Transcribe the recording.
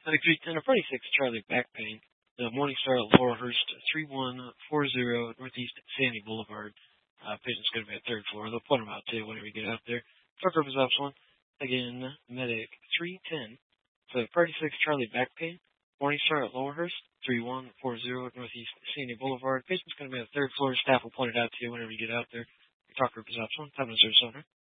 Creek 10 or 46 Charlie back pain. The Morningstar at Laurelhurst 3140 Northeast Sandy Boulevard. Patient's going to be at third floor. They'll point them out to you whenever you get out there. Truck purpose option. Again, medic 310. So 36 Charlie back pain. Morningstar at Laurelhurst 3140 Northeast Sandy Boulevard. Patient's going to be at third floor. Staff will point it out to you whenever you get out there. Your talk group is option. Time to serve,